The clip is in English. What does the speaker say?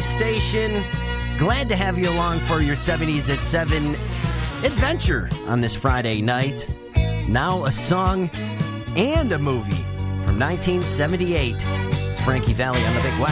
station. Glad to have you along for your 70s at 7 adventure on this Friday night. Now a song and a movie from 1978. It's Frankie Valli on the Big West.